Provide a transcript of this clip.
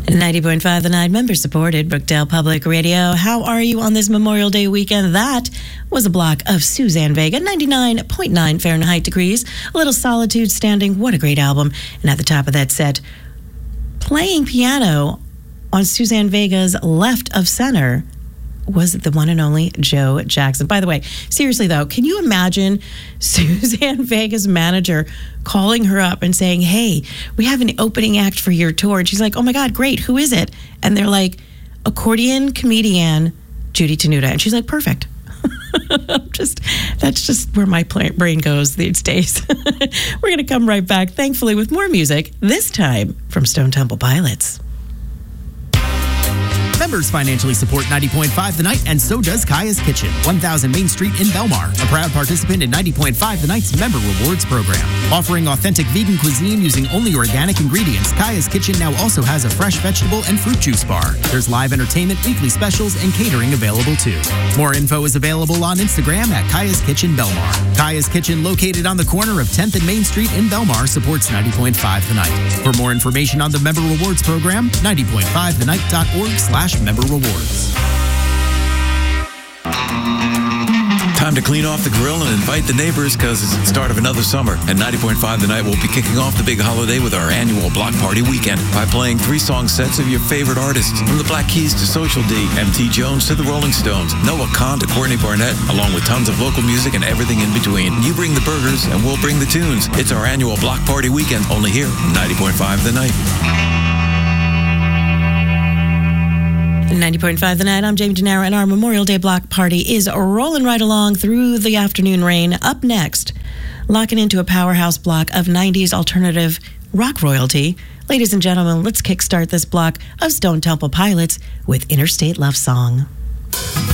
90.5 The Night, member-supported Brookdale Public Radio. How are you on this Memorial Day weekend? That was a block of Suzanne Vega, 99.9 Fahrenheit degrees. A Little Solitude Standing. What a great album. And at the top of that set, playing piano on Suzanne Vega's Left of Center was the one and only Joe Jackson. By the way, seriously though, can you imagine Suzanne Vega's manager calling her up and saying, hey, we have an opening act for your tour? And she's like, oh my God, great, who is it? And they're like, accordion comedian Judy Tenuta. And she's like, perfect. That's just where my brain goes these days. We're going to come right back, thankfully, with more music, this time from Stone Temple Pilots. Members financially support 90.5 The Night, and so does Kaya's Kitchen, 1000 Main Street in Belmar, a proud participant in 90.5 The Night's Member Rewards program. Offering authentic vegan cuisine using only organic ingredients, Kaya's Kitchen now also has a fresh vegetable and fruit juice bar. There's live entertainment, weekly specials, and catering available too. More info is available on Instagram at Kaya's Kitchen Belmar. Kaya's Kitchen, located on the corner of 10th and Main Street in Belmar, supports 90.5 The Night. For more information on the Member Rewards program, 90.5thenight.org/member rewards. Time to clean off the grill and invite the neighbors, because it's the start of another summer. And 90.5 The Night will be kicking off the big holiday with our annual Block Party Weekend by playing 3-song sets of your favorite artists, from the Black Keys to Social D, MT Jones to the Rolling Stones, Noah Kahn to Courtney Barnett, along with tons of local music and everything in between. You bring the burgers and we'll bring the tunes. It's our annual Block Party Weekend, only here on 90.5 The Night. 90.5 The Night, I'm Jamie Gennaro, and our Memorial Day block party is rolling right along through the afternoon rain. Up next, locking into a powerhouse block of 90s alternative rock royalty. Ladies and gentlemen, let's kickstart this block of Stone Temple Pilots with Interstate Love Song.